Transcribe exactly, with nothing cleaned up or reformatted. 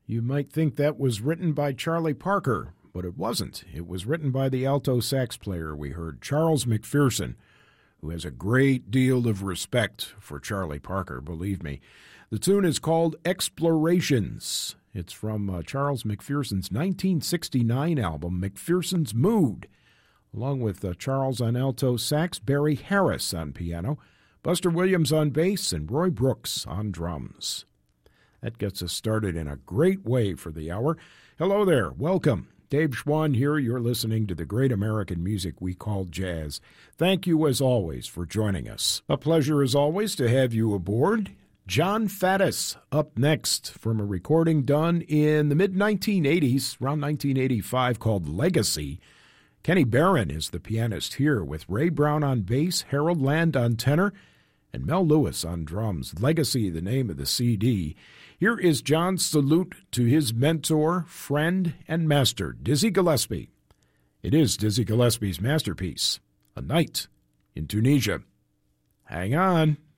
You might think that was written by Charlie Parker, but it wasn't. It was written by the alto sax player we heard, Charles McPherson, who has a great deal of respect for Charlie Parker, believe me. The tune is called Explorations. It's from uh, Charles McPherson's nineteen sixty-nine album, McPherson's Mood, along with uh, Charles on alto sax, Barry Harris on piano, Buster Williams on bass, and Roy Brooks on drums. That gets us started in a great way for the hour. Hello there. Welcome. Dave Schwann here. You're listening to the great American music we call jazz. Thank you, as always, for joining us. A pleasure, as always, to have you aboard. John Faddis up next from a recording done in the mid nineteen eighties, around nineteen eighty-five, called Legacy. Kenny Barron is the pianist here, with Ray Brown on bass, Harold Land on tenor, and Mel Lewis on drums. Legacy, the name of the C D. Here is John's salute to his mentor, friend, and master, Dizzy Gillespie. It is Dizzy Gillespie's masterpiece, A Night in Tunisia. Hang on.